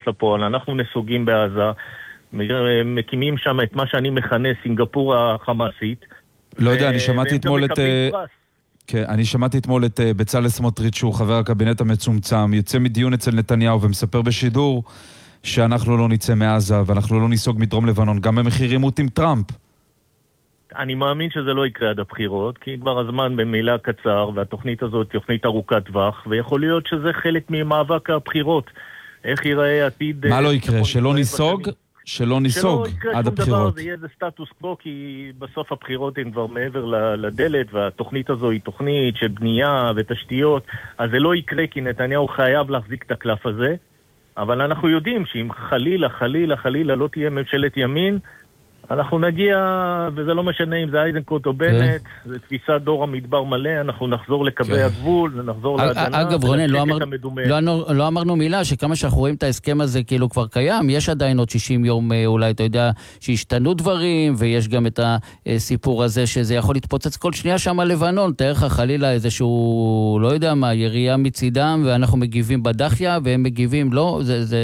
לפועל. אנחנו נסוגים בעזה, מקימים שם את מה שאני מכנה סינגפור החמאסית. לא יודע, אני שמעתי אתמול את... כן, אני שמעתי אתמול את בצלאל סמוטריץ', שהוא חבר הקבינט המצומצם, יוצא מדיון אצל נתניהו ומספר בשידור שאנחנו לא נצא מעזה ואנחנו לא ניסוג מדרום לבנון, גם במחיר עימות עם טראמפ. אני מאמין שזה לא יקרה עד הבחירות, כי כבר הזמן במילה קצר, והתוכנית הזאת היא תוכנית ארוכת טווח, ויכול להיות שזה חלק ממאבק הבחירות. איך ייראה עתיד... מה לא יקרה? שלא ניסוג? שלא ניסוג עד הבחירות. זה יהיה איזה סטטוס קוו, כי בסוף הבחירות הן כבר מעבר לדלת, והתוכנית הזו היא תוכנית של בנייה ותשתיות, אז זה לא יקרה, כי נתניהו חייב להחזיק את הקלף הזה, אבל אנחנו יודעים שאם חלילה לא תהיה ממשלת ימין, אנחנו נגיע, וזה לא משנה אם זה אייזנקוט או בנט, זה תפיסת דור המדבר מלא, אנחנו נחזור לקווי הגבול, ונחזור להגנה. אגב, רונן, לא אמרנו מילה, שכמה שאנחנו רואים את ההסכם הזה כאילו כבר קיים, יש עדיין עוד 60 יום, אולי אתה יודע, שהשתנו דברים, ויש גם את הסיפור הזה שזה יכול להתפוצץ כל שנייה שם על לבנון, תאר לך חלילה איזשהו, לא יודע מה, ירייה מצידם, ואנחנו מגיבים בדחיה, והם מגיבים, לא,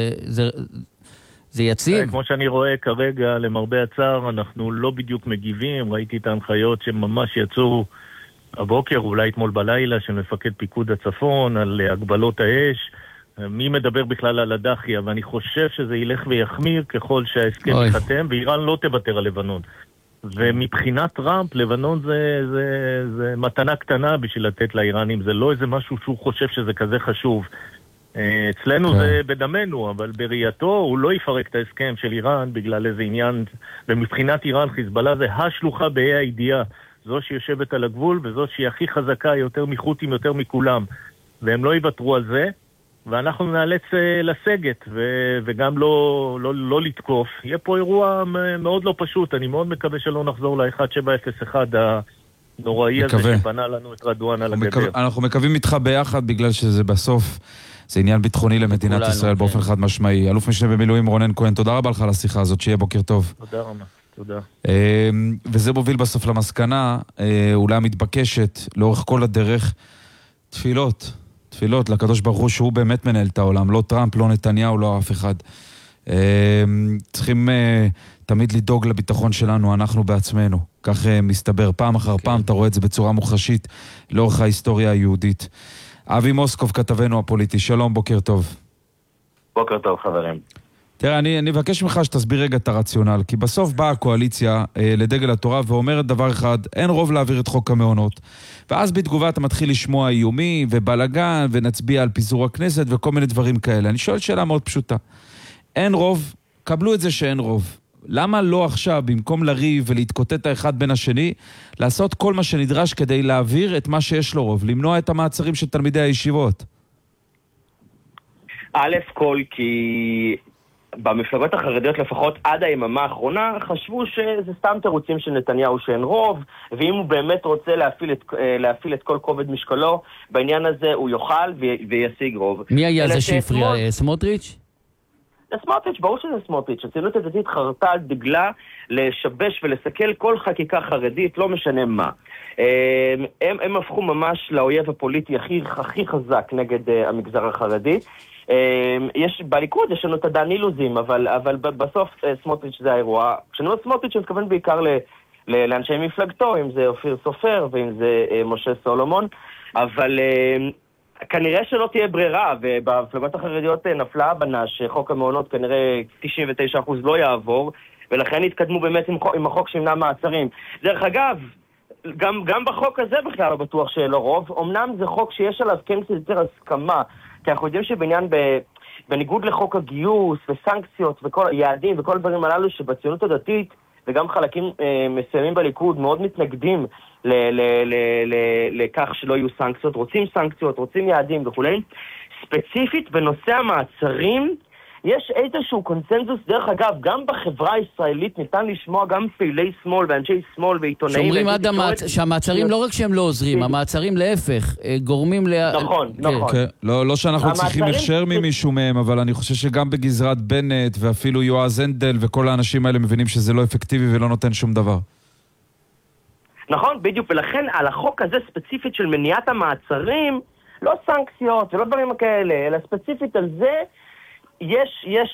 זה יציב. כמו שאני רואה כרגע, למרבה הצער, אנחנו לא בדיוק מגיבים. ראיתי את ההנחיות שממש יצאו הבוקר, אולי אתמול בלילה, של מפקד פיקוד הצפון, על הגבלות האש. מי מדבר בכלל על הדחיה? ואני חושב שזה ילך ויחמיר ככל שההסכם ייחתם, ואיראן לא תוותר על לבנון. ומבחינת טראמפ, לבנון זה מתנה קטנה בשביל לתת לאיראנים. זה לא איזה משהו שהוא חושב שזה כזה חשוב. אצלנו זה בדמנו, אבל בראייתו הוא לא יפרק את ההסכם של איראן בגלל איזה עניין, ומבחינת איראן חיזבאללה זה השלוחה באי הידיעה, זו שיושבת על הגבול וזו שהיא הכי חזקה, יותר מחותים, יותר מכולם, והם לא יוותרו על זה, ואנחנו נאלץ לסגת וגם לא לתקוף. יהיה פה אירוע מאוד לא פשוט, אני מאוד מקווה שלא נחזור ל-1701 הנוראי הזה שפנה לנו את רדואן על הגדר. אנחנו מקווים איתך ביחד בגלל שזה בסוף זה עניין ביטחוני למדינת ישראל באופן חד משמעי. אלוף משנה במילואים רונן כהן, תודה רבה לך על השיחה הזאת, שיהיה בוקר טוב. תודה רבה, תודה. וזה מוביל בסוף למסקנה, אולי מתבקשת לאורך כל הדרך, תפילות לקדוש ברוך הוא שהוא באמת מנהל את העולם, לא טראמפ, לא נתניהו, לא אף אחד. צריכים תמיד לדאוג לביטחון שלנו, אנחנו בעצמנו. כך מסתבר, פעם אחר פעם אתה רואה את זה בצורה מוחשית לאורך ההיסטוריה היהודית. אבי מוסקוב, כתבנו הפוליטי, שלום, בוקר טוב. בוקר טוב, חברים. תראה, אני מבקש ממך שתסביר רגע את הרציונל, כי בסוף באה הקואליציה לדגל התורה ואומרת דבר אחד, אין רוב להעביר את חוק המעונות. ואז בתגובה אתה מתחיל לשמוע איומי ובלגן ונצביע על פיזור הכנסת וכל מיני דברים כאלה. אני שואל שאלה מאוד פשוטה. אין רוב, קבלו את זה שאין רוב. למה לא עכשיו, במקום לריב ולהתקוטט האחד בין השני, לעשות כל מה שנדרש כדי להעביר את מה שיש לו רוב, למנוע את המעצרים של תלמידי הישיבות? א' כל כי במפלגות החרדיות לפחות עד היממה האחרונה חשבו שזה סתם תירוצים של נתניהו שאין רוב, ואם הוא באמת רוצה להפעיל את כל כובד משקלו בעניין הזה הוא יוכל וישיג רוב. מי היה זה שהפריע? סמוטריץ'? סמוטריץ', ברור שזה סמוטריץ'. הציונות הדתית חרתה על דגלה לשבש ולסכל כל חקיקה חרדית, לא משנה מה. הם הפכו ממש לאויב הפוליטי הכי חזק נגד המגזר החרדי. בליכוד יש לנו את הדן אילוזים, אבל בסוף סמוטריץ' זה האירוע. כשאני אומר סמוטריץ', אני מתכוון בעיקר לאנשי מפלגתו, אם זה אופיר סופר ואם זה משה סולומון, אבל כנראה שלא תהיה ברירה, ובמפלגות החרדיות נפלה הבנה שחוק המעונות כנראה 99% לא יעבור, ולכן התקדמו באמת עם החוק שימנע מעצרים. דרך אגב, גם בחוק הזה בכלל לא בטוח שלא רוב, אמנם זה חוק שיש עליו כן קצת יותר הסכמה, כי אנחנו יודעים שבעניין בניגוד לחוק הגיוס וסנקציות וכל יעדים וכל הדברים הללו שבציונות הדתית וגם חלקים מסוימים בליכוד מאוד מתנגדים לכך שלא יהיו סנקציות, רוצים יעדים וכו'. ספציפית בנושא המעצרים יש איזשהו קונצנזוס, דרך אגב, גם בחברה הישראלית ניתן לשמוע גם פעילי שמאל ואנשי שמאל ועיתונאים. שאומרים עד שהמעצרים לא רק שהם לא עוזרים, המעצרים להפך, גורמים נכון. לא שאנחנו צריכים הכשר ממישהו מהם, אבל אני חושב שגם בגזרת בנט ואפילו יועז הנדל וכל האנשים האלה מבינים שזה לא אפקטיבי ולא נותן שום דבר. נכון, בדיוק, ולכן על החוק הזה ספציפית של מניעת המעצרים, לא סנקציות ולא דברים כאלה, אלא ספציפית על זה, יש